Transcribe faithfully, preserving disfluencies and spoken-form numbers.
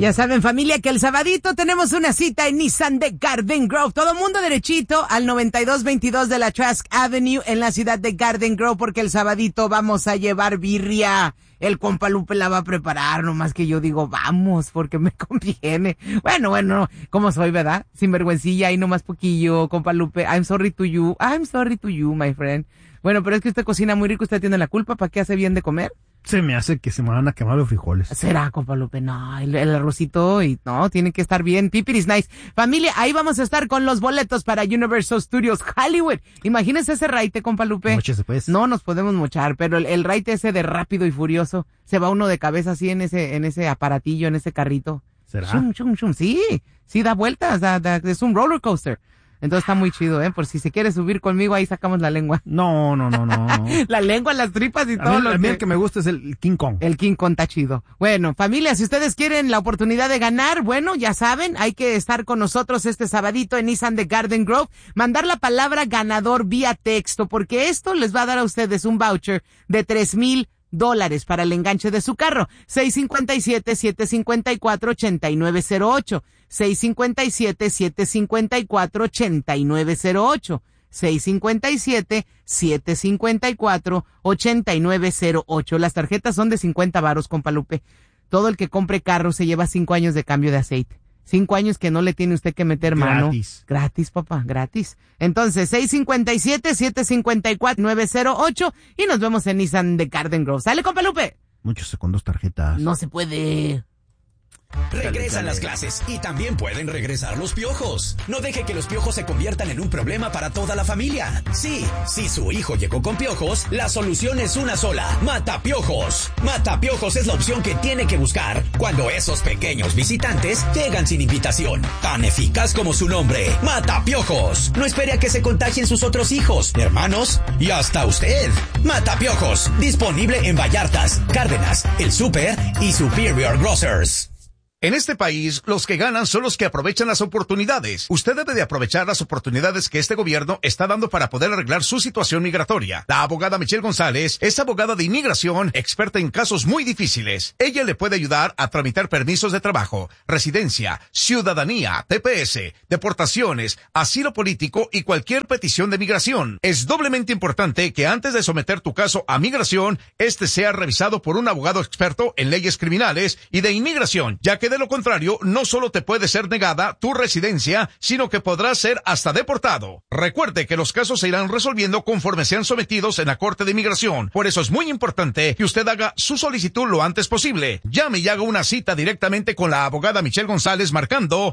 Ya saben, familia, que el sabadito tenemos una cita en Nissan de Garden Grove. Todo mundo derechito al noventa y dos veintidós de la Trask Avenue en la ciudad de Garden Grove, porque el sabadito vamos a llevar birria. El compa Lupe la va a preparar, nomás que yo digo, vamos, porque me conviene. Bueno, bueno, como soy, ¿verdad? Sinvergüencilla, ahí nomás poquillo, compa Lupe. I'm sorry to you, I'm sorry to you, my friend. Bueno, pero es que usted cocina muy rico, usted tiene la culpa, ¿para qué hace bien de comer? Se me hace que se me van a quemar los frijoles. ¿Será, compa Lupe? No, el, el arrocito y no, tiene que estar bien. Pipiris nice. Familia, ahí vamos a estar con los boletos para Universal Studios Hollywood. Imagínense ese raite, compa Lupe. Móchese, pues. No nos podemos mochar, pero el, el raite ese de Rápido y Furioso, se va uno de cabeza así en ese, en ese aparatillo, en ese carrito. ¿Será? Shum, shum, shum. Sí, sí da vueltas, da, da, es un roller coaster. Entonces está muy chido, ¿eh? Por si se quiere subir conmigo, ahí sacamos la lengua. No, no, no, no. no. La lengua, las tripas y a todo mí, lo a mí que... el que me gusta es el King Kong. El King Kong está chido. Bueno, familia, si ustedes quieren la oportunidad de ganar, bueno, ya saben, hay que estar con nosotros este sabadito en Nissan de Garden Grove. Mandar la palabra ganador vía texto, porque esto les va a dar a ustedes un voucher de tres mil dólares para el enganche de su carro. seis cinco siete, siete cinco cuatro, ocho nueve cero ocho. seis cinco siete, siete cinco cuatro, ocho nueve cero ocho. seis cinco siete, siete cinco cuatro, ocho nueve cero ocho. Las tarjetas son de cincuenta varos, compa Lupe. Todo el que compre carro se lleva cinco años de cambio de aceite. Cinco años que no le tiene usted que meter mano. Gratis. Gratis, papá, gratis. Entonces, seis cinco siete, siete cinco cuatro, nueve cero ocho y nos vemos en Nissan de Garden Grove. ¿Sale, compa Lupe? Muchos con dos tarjetas. No se puede. Regresan las clases y también pueden regresar los piojos. No deje que los piojos se conviertan en un problema para toda la familia. Sí, si su hijo llegó con piojos, la solución es una sola: Matapiojos. Matapiojos es la opción que tiene que buscar cuando esos pequeños visitantes llegan sin invitación. Tan eficaz como su nombre: Matapiojos. No espere a que se contagien sus otros hijos, hermanos y hasta usted. Matapiojos, disponible en Vallartas, Cárdenas, El Súper y Superior Grocers. En este país, los que ganan son los que aprovechan las oportunidades. Usted debe de aprovechar las oportunidades que este gobierno está dando para poder arreglar su situación migratoria. La abogada Michelle González es abogada de inmigración, experta en casos muy difíciles. Ella le puede ayudar a tramitar permisos de trabajo, residencia, ciudadanía, T P S, deportaciones, asilo político y cualquier petición de migración. Es doblemente importante que antes de someter tu caso a migración, este sea revisado por un abogado experto en leyes criminales y de inmigración, ya que de lo contrario, no solo te puede ser negada tu residencia, sino que podrás ser hasta deportado. Recuerde que los casos se irán resolviendo conforme sean sometidos en la Corte de Inmigración. Por eso es muy importante que usted haga su solicitud lo antes posible. Llame y haga una cita directamente con la abogada Michelle González marcando